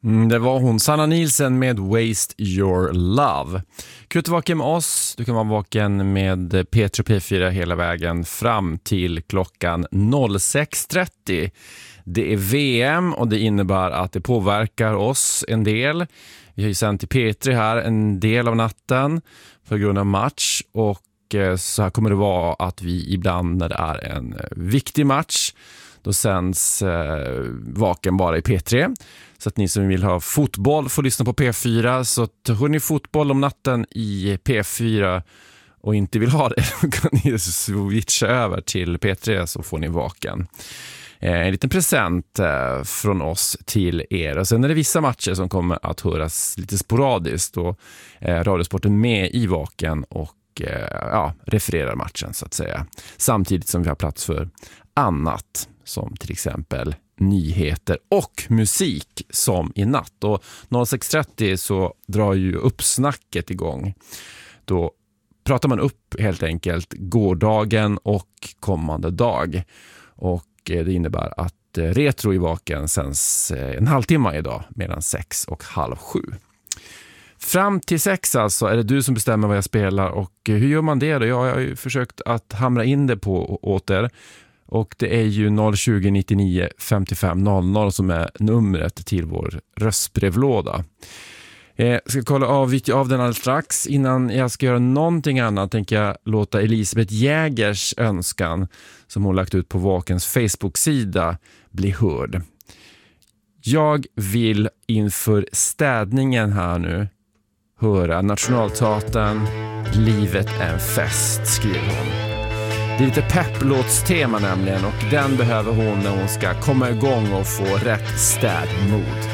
Det var hon, Sanna Nielsen med Waste Your Love. Kul att vara vaken med oss. Du kan vara vaken med P3 och P4 hela vägen fram till klockan 06.30. Det är VM och det innebär att det påverkar oss en del. Vi har ju sänt till P3 här en del av natten på grund av match, och så här kommer det vara att vi ibland när det är en viktig match, då sänds vaken bara i P3. Så att ni som vill ha fotboll får lyssna på P4. Så hör ni fotboll om natten i P4 och inte vill ha det, då kan ni switcha över till P3 så får ni vaken. En liten present från oss till er. Och sen är det vissa matcher som kommer att höras lite sporadiskt. Och Radiosporten med i vaken och refererar matchen så att säga. Samtidigt som vi har plats för annat, som till exempel nyheter och musik som i natt. Och 06.30 så drar ju uppsnacket igång. Då pratar man upp helt enkelt gårdagen och kommande dag. Och det innebär att Retro i vaken sänds en halvtimme idag mellan 6 och halv 7. Fram till 6 alltså är det du som bestämmer vad jag spelar, och hur gör man det då? Jag har ju försökt att hamra in det på åt er, och det är ju 020 99 55 00 som är numret till vår röstbrevlåda. Jag ska kolla av den alldeles strax. Innan jag ska göra någonting annat tänker jag låta Elisabeth Jägers önskan som hon lagt ut på Vakens Facebook-sida bli hörd. Jag vill inför städningen här nu höra Nationalteatern Livet är en fest, skriver hon. Det är lite pepplåtstema nämligen, och den behöver hon när hon ska komma igång och få rätt städmod.